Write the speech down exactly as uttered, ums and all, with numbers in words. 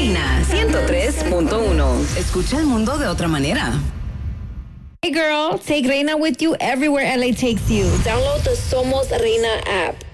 Reina ciento tres punto uno. Escucha el mundo de otra manera. Hey girl, take Reina with you everywhere L A takes you. Download the Somos Reina app.